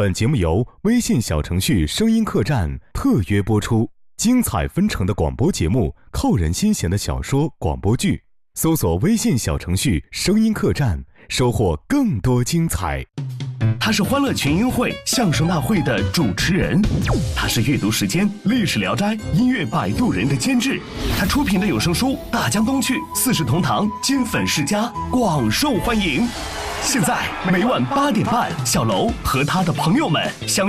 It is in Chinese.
本节目由微信小程序声音客栈特约播出，精彩纷呈的广播节目，扣人心弦的小说广播剧，搜索微信小程序声音客栈，收获更多精彩。 他是欢乐群英会相声大会的主持人，他是阅读时间历史聊斋音乐摆渡人的监制，他出品的有声书《大江东去》四世同堂金粉世家广受欢迎。现在每晚8点半，小楼和他的朋友们相约